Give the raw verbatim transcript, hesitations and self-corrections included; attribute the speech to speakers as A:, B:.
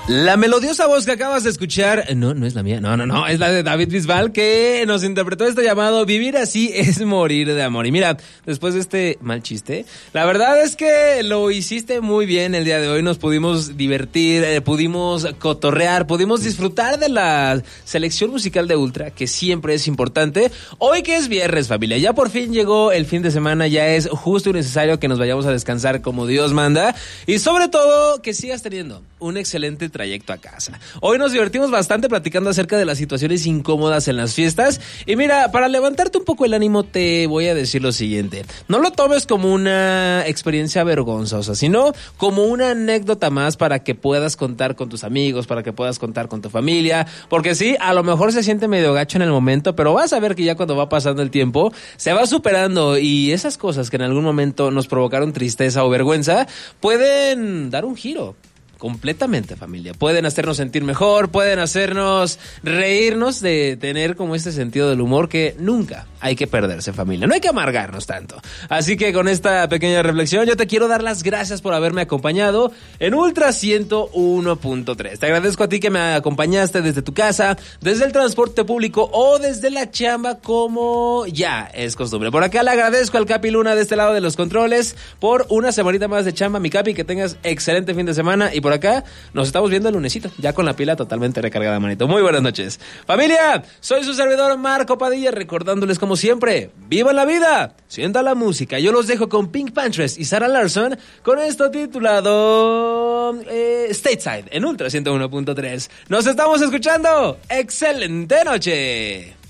A: La melodiosa voz que acabas de escuchar, no, no es la mía, no, no, no, es la de David Bisbal, que nos interpretó este llamado Vivir así es morir de amor. Y mira, después de este mal chiste, la verdad es que lo hiciste muy bien el día de hoy. Nos pudimos divertir, eh, pudimos cotorrear, pudimos disfrutar de la selección musical de Ultra, que siempre es importante. Hoy que es viernes, familia, ya por fin llegó el fin de semana, ya es justo y necesario que nos vayamos a descansar como Dios manda. Y sobre todo, que sigas teniendo un excelente trayecto a casa. Hoy nos divertimos bastante platicando acerca de las situaciones incómodas en las fiestas. Y mira, para levantarte un poco el ánimo te voy a decir lo siguiente. No lo tomes como una experiencia vergonzosa, sino como una anécdota más para que puedas contar con tus amigos, para que puedas contar con tu familia. Porque sí, a lo mejor se siente medio gacho en el momento, pero vas a ver que ya cuando va pasando el tiempo, se va superando. Y esas cosas que en algún momento nos provocaron tristeza o vergüenza, pueden dar un giro. Completamente, familia. Pueden hacernos sentir mejor, pueden hacernos reírnos de tener como este sentido del humor que nunca hay que perderse, familia. No hay que amargarnos tanto. Así que con esta pequeña reflexión yo te quiero dar las gracias por haberme acompañado en Ultra ciento uno punto tres. Te agradezco a ti que me acompañaste desde tu casa, desde el transporte público o desde la chamba, como ya es costumbre. Por acá le agradezco al Capi Luna de este lado de los controles por una semanita más de chamba. Mi Capi, que tengas excelente fin de semana. Y por acá nos estamos viendo el lunesito, ya con la pila totalmente recargada, manito. Muy buenas noches, familia. Soy su servidor Marco Padilla, recordándoles como siempre, viva la vida, sienta la música. Yo los dejo con Pink Panthers y Sarah Larson con esto titulado eh, Stateside en Ultra ciento uno punto tres. Nos estamos escuchando. Excelente noche.